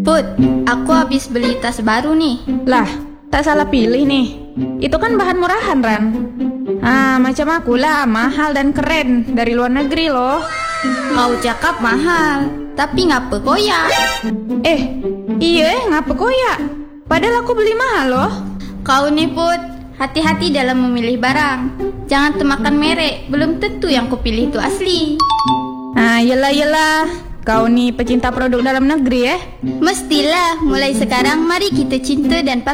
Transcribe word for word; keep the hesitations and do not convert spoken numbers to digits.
Put, aku habis beli tas baru nih. Lah, tak salah pilih nih. Itu kan bahan murahan, Ran. Ah, macam aku lah, mahal dan keren dari luar negeri loh. Kau cakap mahal, tapi ngapa koyak? Eh, iya ngapa koyak? Padahal aku beli mahal loh. Kau nih Put, hati-hati dalam memilih barang. Jangan temakan merek, belum tentu yang kupilih itu asli. Ah, yelah yelah. Kau nih pecinta produk dalam negeri eh? Mestilah, mulai sekarang mari kita cinta dan pakai